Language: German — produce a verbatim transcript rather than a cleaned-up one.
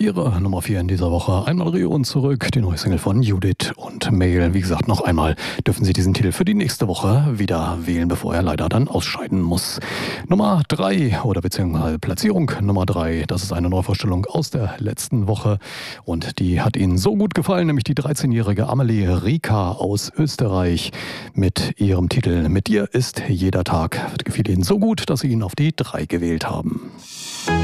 Ihre Nummer vier in dieser Woche. Einmal Region zurück, die neue Single von Judith und Mail. Wie gesagt, noch einmal dürfen Sie diesen Titel für die nächste Woche wieder wählen, bevor er leider dann ausscheiden muss. Nummer drei oder beziehungsweise Platzierung Nummer drei. Das ist eine Neuvorstellung aus der letzten Woche und die hat Ihnen so gut gefallen, nämlich die dreizehnjährige Amelie Rika aus Österreich mit ihrem Titel Mit dir ist jeder Tag. Gefiel Ihnen so gut, dass Sie ihn auf die drei gewählt haben.